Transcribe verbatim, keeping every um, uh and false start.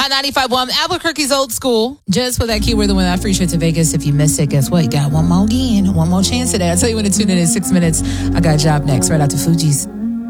Hot ninety-five point one, Albuquerque's old school. Just for that keyword, the one that free trip to Vegas. If you miss it, guess what? You got one more again, one more chance at that. I'll tell you when to tune in in six minutes. I got a job next, right after Fuji's.